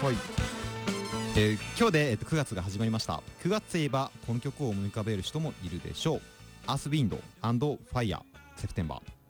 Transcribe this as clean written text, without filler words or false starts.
はい。今日で、9月が始まりました。9月といえばこの曲を思い浮かべる人もいるでしょう。アースウィンドファイヤーセプテンバー。